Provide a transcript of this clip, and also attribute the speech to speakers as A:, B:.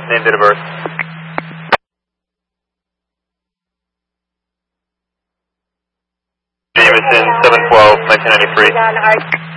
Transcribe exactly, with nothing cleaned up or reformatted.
A: name, date of birth. Jameson, seven twelve, nineteen ninety-three.